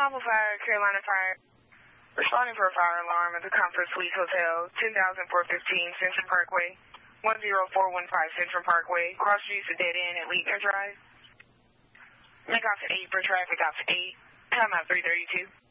Alpha Fire, Carolina Fire. Responding for a fire alarm at the Comfort Suites Hotel, 10,415 Central Parkway, 10415 Central Parkway. Cross streets a dead end at Leitner Drive. Make off at 8 for traffic, off at 8. Time out 332.